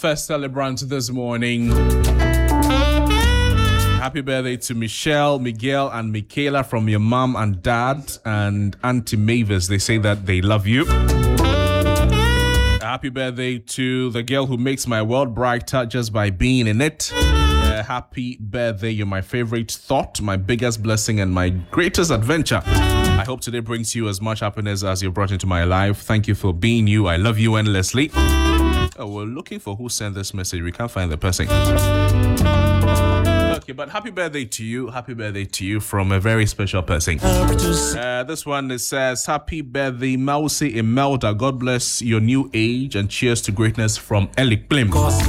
first celebrant this morning. Happy birthday to Michelle, Miguel, and Michaela from your mom and dad and Auntie Mavis. They say that they love you. Happy birthday to the girl who makes my world brighter just by being in it. Happy birthday. You're my favorite thought, my biggest blessing, and my greatest adventure. I hope today brings you as much happiness as you brought into my life. Thank you for being you. I love you endlessly. Oh, we're looking for who sent this message. We can't find the person. Okay, but happy birthday to you. Happy birthday to you from a very special person. This one, it says, happy birthday, Mausi Imelda. God bless your new age and cheers to greatness from Elik Blim.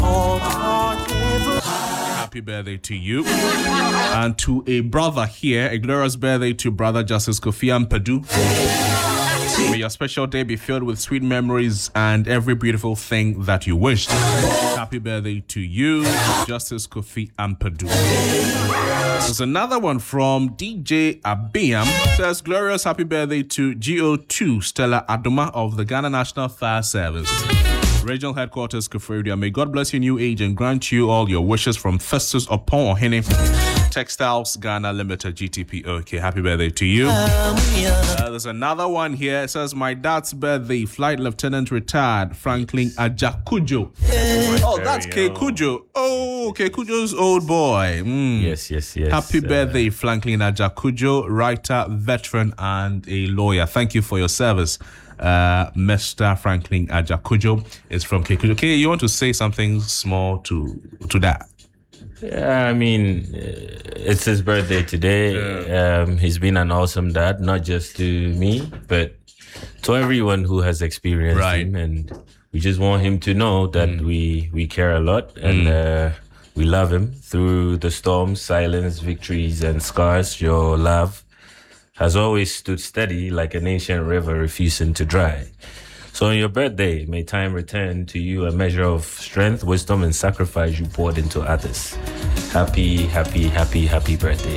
Happy birthday to you. And to a brother here, a glorious birthday to brother Justice Kofi Ampadu. May your special day be filled with sweet memories and every beautiful thing that you wished. Happy birthday to you, Justice Kofi Ampadu. There's another one from DJ Abiam. Says, glorious happy birthday to GO2 Stella Adoma of the Ghana National Fire Service. Regional Headquarters, Kufredia. May God bless your new age and grant you all your wishes from Festus Opon Ohene. Textiles Ghana Limited, GTP. Okay, happy birthday to you. There's another one here. It says, my dad's birthday, Flight Lieutenant retired, Franklin Ajakujo. Oh, that's Kekujo. Oh, Kekujo's old boy. Yes. Happy birthday, Franklin Ajakujo, writer, veteran, and a lawyer. Thank you for your service. Mr. Franklin Ajakujo is from Kekujo. Okay, you want to say something small to that? Yeah, I mean, it's his birthday today. He's been an awesome dad, not just to me, but to everyone who has experienced him. And we just want him to know that we care a lot and we love him through the storms, silence, victories, and scars. Your love has always stood steady like an ancient river refusing to dry. So on your birthday, may time return to you a measure of strength, wisdom, and sacrifice you poured into others. Happy birthday.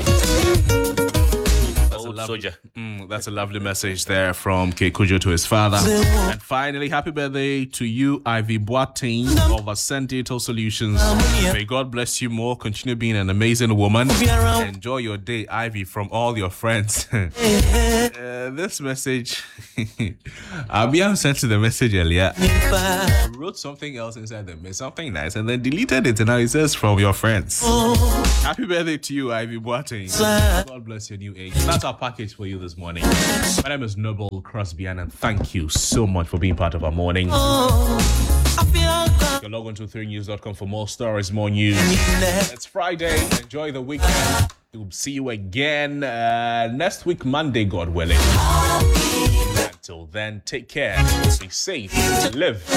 That's a lovely message there from Kekujo to his father. And finally, happy birthday to you, Ivy Boateng of Ascent Digital Solutions. May God bless you more. Continue being an amazing woman. Enjoy your day, Ivy, from all your friends. This message, Abiam sent to the message earlier. I wrote something else inside the message, something nice, and then deleted it. And now it says from your friends. Happy birthday to you, Ivy Boateng. God bless your new age. That's our package for you this morning. My name is Noble Crosby, and thank you so much for being part of our morning. You can log on to 3news.com for more stories, more news. It's Friday. Enjoy the weekend. We'll see you again next week, Monday, God willing. Until then, take care. Be safe. Live.